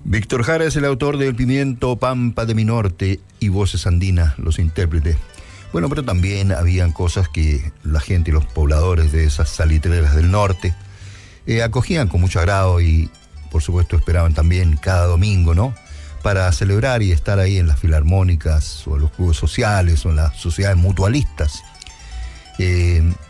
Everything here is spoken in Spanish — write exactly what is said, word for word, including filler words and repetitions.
Víctor Jara es el autor del Pimiento Pampa de mi Norte y Voces Andinas, los intérpretes. Bueno, pero también habían cosas que la gente y los pobladores de esas salitreras del norte eh, acogían con mucho agrado y, por supuesto, esperaban también cada domingo, ¿no?, para celebrar y estar ahí en las filarmónicas o en los clubes sociales o en las sociedades mutualistas. Eh,